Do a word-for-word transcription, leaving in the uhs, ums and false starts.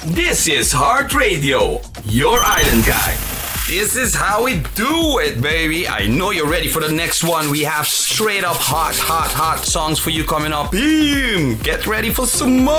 This is Heart Radio, your island guy. This is how we do it, baby. I know you're ready for the next one. We have straight up hot, hot, hot songs for you coming up. Boom! Get ready for some more.